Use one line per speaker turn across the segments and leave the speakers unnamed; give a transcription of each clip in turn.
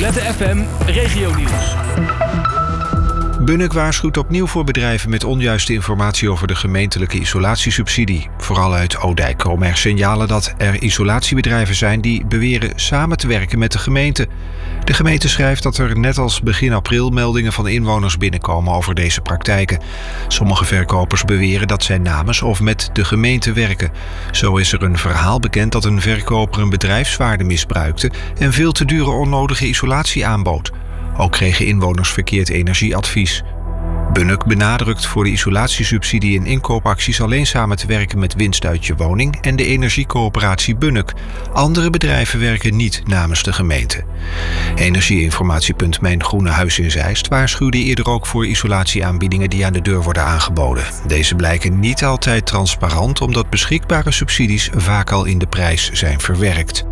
Roulette FM Regionieuws.
Bunnik waarschuwt opnieuw voor bedrijven met onjuiste informatie over de gemeentelijke isolatiesubsidie. Vooral uit Odijk komen er signalen dat er isolatiebedrijven zijn die beweren samen te werken met de gemeente. De gemeente schrijft dat er net als begin april meldingen van inwoners binnenkomen over deze praktijken. Sommige verkopers beweren dat zij namens of met de gemeente werken. Zo is er een verhaal bekend dat een verkoper een bedrijfswaarde misbruikte en veel te dure onnodige isolatie aanbood. Ook kregen inwoners verkeerd energieadvies. Bunnik benadrukt voor de isolatiesubsidie en inkoopacties alleen samen te werken met Winst uit je woning en de energiecoöperatie Bunnik. Andere bedrijven werken niet namens de gemeente. Energieinformatiepunt Mijn Groene Huis in Zeist waarschuwde eerder ook voor isolatieaanbiedingen die aan de deur worden aangeboden. Deze blijken niet altijd transparant omdat beschikbare subsidies vaak al in de prijs zijn verwerkt.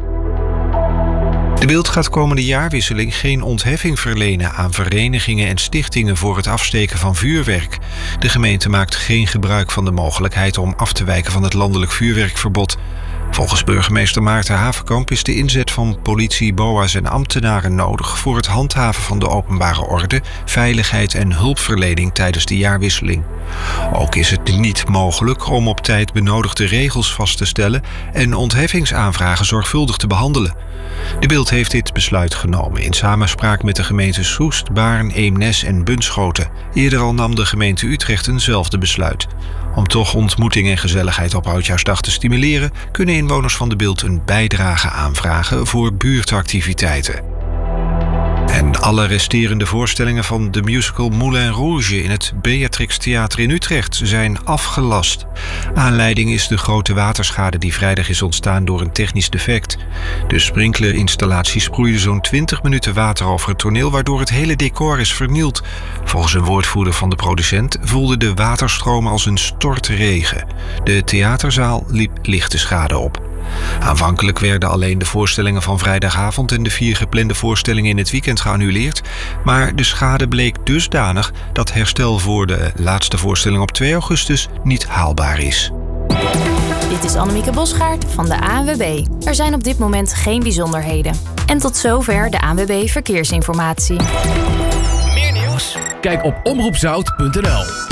De Bilt gaat komende jaarwisseling geen ontheffing verlenen aan verenigingen en stichtingen voor het afsteken van vuurwerk. De gemeente maakt geen gebruik van de mogelijkheid om af te wijken van het landelijk vuurwerkverbod. Volgens burgemeester Maarten Havenkamp is de inzet van politie, BOA's en ambtenaren nodig voor het handhaven van de openbare orde, veiligheid en hulpverlening tijdens de jaarwisseling. Ook is het niet mogelijk om op tijd benodigde regels vast te stellen en ontheffingsaanvragen zorgvuldig te behandelen. De Bilt heeft dit besluit genomen in samenspraak met de gemeenten Soest, Baarn, Eemnes en Bunschoten. Eerder al nam de gemeente Utrecht eenzelfde besluit. Om toch ontmoeting en gezelligheid op Oudjaarsdag te stimuleren, kunnen inwoners van de Bilt een bijdrage aanvragen voor buurtactiviteiten. En alle resterende voorstellingen van de musical Moulin Rouge in het Beatrix Theater in Utrecht zijn afgelast. Aanleiding is de grote waterschade die vrijdag is ontstaan door een technisch defect. De sprinklerinstallatie sproeide zo'n 20 minuten water over het toneel, waardoor het hele decor is vernield. Volgens een woordvoerder van de producent voelde de waterstromen als een stortregen. De theaterzaal liep lichte schade op. Aanvankelijk werden alleen de voorstellingen van vrijdagavond en de 4 geplande voorstellingen in het weekend geannuleerd, maar de schade bleek dusdanig dat herstel voor de laatste voorstelling op 2 augustus niet haalbaar is.
Dit is Annemieke Bosgaard van de ANWB. Er zijn op dit moment geen bijzonderheden. En tot zover de ANWB Verkeersinformatie.
Meer nieuws? Kijk op omroepzout.nl.